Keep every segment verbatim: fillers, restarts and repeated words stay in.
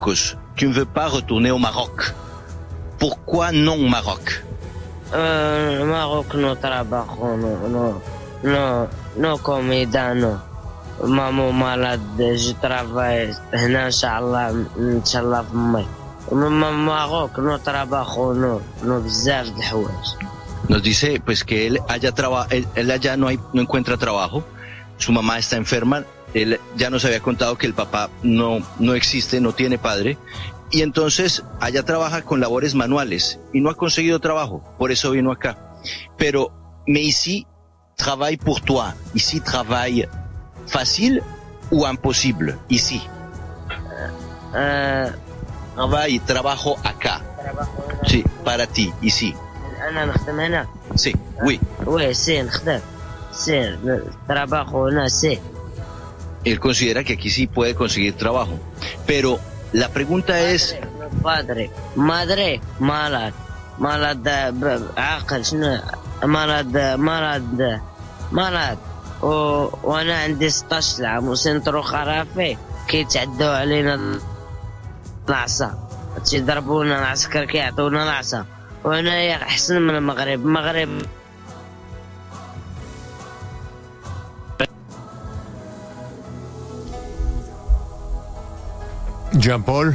Tu ne veux pas retourner au Maroc. Pourquoi non Maroc? Euh, Maroc no trabajo, no, no, no, no comida, no. Maman malade, je travaille, Inch'Allah, Inch'Allah في مي. Maroc no trabajo, no, no بزاف د الحوايج. Nos dice pues que él allá traba, él, él allá no hay, no encuentra trabajo. Su mamá está enferma. Él ya nos había contado que el papá no, no existe, no tiene padre. Y entonces allá trabaja con labores manuales y no ha conseguido trabajo, por eso vino acá. Pero, mais ici, travail pour toi, ici travail facile ou imposible, ici. Uh, travail, trabajo acá. Trabajo sí, para ti, ici. أنا نخدم هنا. Sí, oui. Oui, sí, نخدم. Sí, trabajo هنا, sí. Él considera que aquí sí puede conseguir trabajo. Pero la pregunta es... Padre, madre, malad, malad, عاقل شنو, malad, malad, malad. وانا عندي ستاشر عام وسنترو خرافي كيتعدوا علينا العصا, تيضربونا العسكر كيعطونا العصا, وهنايا احسن من المغرب. المغرب Jean-Paul.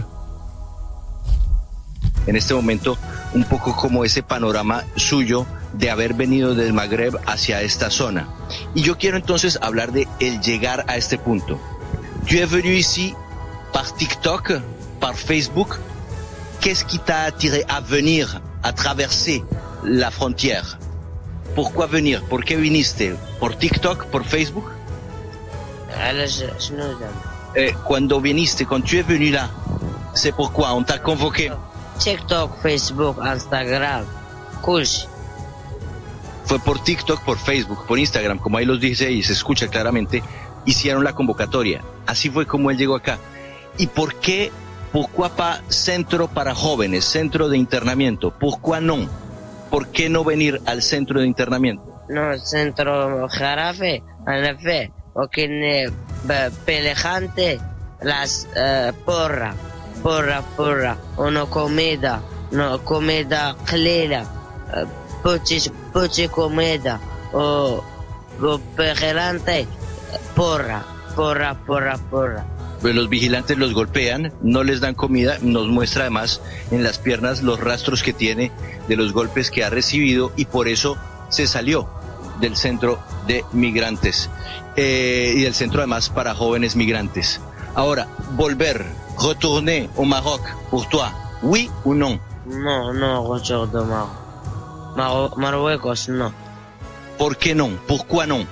En este momento, un poco como ese panorama suyo de haber venido del Magreb hacia esta zona. Y yo quiero entonces hablar de el llegar a este punto. Tu es venu ici par TikTok, par Facebook. Qu'est-ce qui t'a attiré à venir, à traverser la frontière? Pourquoi venir? ¿Por qué viniste? ¿Por TikTok, por Facebook? علاش شنو زعما Eh, cuando viniste, quand tu es venu là, c'est pourquoi on t'a convoqué. TikTok, Facebook, Instagram, كلشي. Fue por TikTok, por Facebook, por Instagram, como ahí los dice y se escucha claramente, hicieron la convocatoria. Así fue como él llegó acá. ¿Y por qué, pourquoi pas centro para jóvenes, centro de internamiento? ¿Pourquoi non? ¿Por qué no venir al centro de internamiento? No, centro jarafe, أنا فيه, ولكن بليخانتي las uh, porra, porra, porra, una comida, no comida قليلة, بوتي بوتي comida, o vigilante, porra, porra, porra, porra. Pues los vigilantes los golpean, no les dan comida, nos muestra además en las piernas los rastros que tiene de los golpes que ha recibido y por eso se salió del centro de migrantes eh, y del centro además para jóvenes migrantes. Ahora, volver, retourner au Maroc, pour toi, oui ou non? No, no, retour de Maroc. Mar Marruecos, no. ¿Por qué no? ¿Pourquoi non?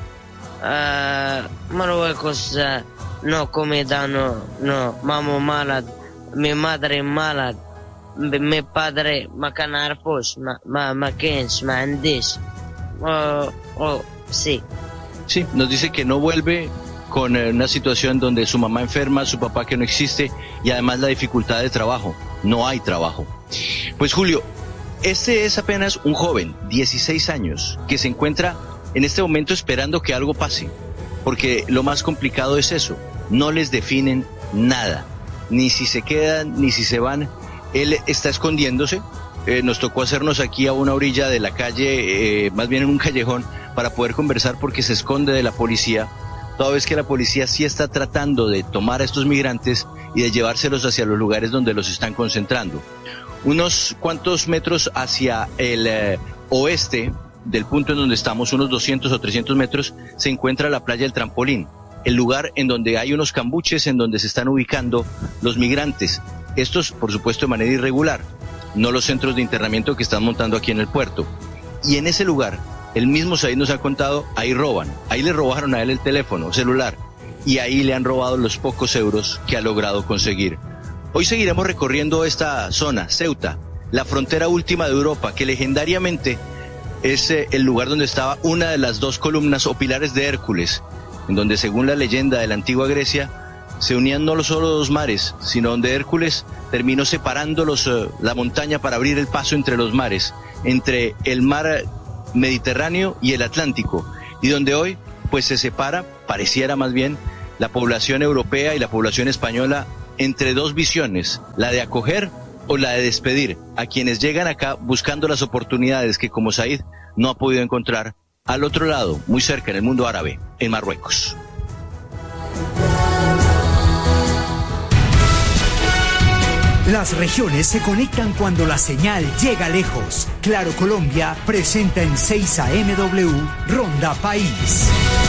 Uh, Marruecos, uh, no comida, no, no. Mamo malad, mi madre malad, mi padre ما كنعرفوش, ما ما ما كاينش, ما عنديش. Oh, oh, sí. Sí, nos dice que no vuelve con eh, una situación donde su mamá enferma, su papá que no existe y además la dificultad de trabajo. No hay trabajo. Pues Julio, este es apenas un joven, dieciséis años, que se encuentra en este momento esperando que algo pase. Porque lo más complicado es eso, no les definen nada, ni si se quedan, ni si se van. Él está escondiéndose. Eh, nos tocó hacernos aquí a una orilla de la calle, eh, más bien en un callejón, para poder conversar porque se esconde de la policía, toda vez que la policía sí está tratando de tomar a estos migrantes y de llevárselos hacia los lugares donde los están concentrando. Unos cuantos metros hacia el eh, oeste del punto en donde estamos, unos doscientos o trescientos metros, se encuentra la playa del Trampolín, el lugar en donde hay unos cambuches en donde se están ubicando los migrantes. Estos, por supuesto, de manera irregular, no los centros de internamiento que están montando aquí en el puerto. Y en ese lugar, el mismo Said nos ha contado, ahí roban, ahí le robaron a él el teléfono celular y ahí le han robado los pocos euros que ha logrado conseguir. Hoy seguiremos recorriendo esta zona, Ceuta, la frontera última de Europa, que legendariamente es eh, el lugar donde estaba una de las dos columnas o pilares de Hércules, en donde según la leyenda de la antigua Grecia, se unían no solo dos mares, sino donde Hércules terminó separando los, uh, la montaña para abrir el paso entre los mares, entre el mar Mediterráneo y el Atlántico, y donde hoy pues se separa, pareciera más bien, la población europea y la población española entre dos visiones, la de acoger o la de despedir a quienes llegan acá buscando las oportunidades que como Said no ha podido encontrar al otro lado, muy cerca en el mundo árabe, en Marruecos. Las regiones se conectan cuando la señal llega lejos. Claro Colombia presenta en seis A M W Ronda País.